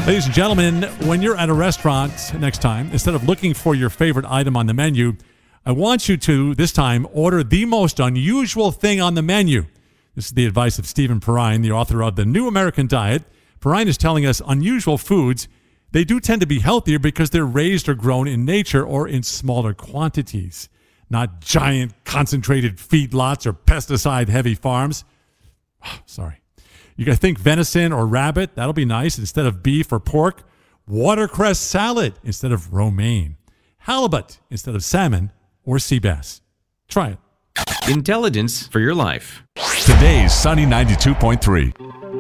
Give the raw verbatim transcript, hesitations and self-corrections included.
Ladies and gentlemen, when you're at a restaurant next time, instead of looking for your favorite item on the menu, I want you to, this time, order the most unusual thing on the menu. This is the advice of Stephen Perrine, the author of The New American Diet. Perrine is telling us unusual foods, they do tend to be healthier because they're raised or grown in nature or in smaller quantities, not giant concentrated feedlots or pesticide-heavy farms. Oh, sorry. You guys think venison or rabbit, that'll be nice. Instead of beef or pork, watercress salad instead of romaine. Halibut instead of salmon or sea bass. Try it. Intelligence for your life. Today's Sunny ninety-two point three.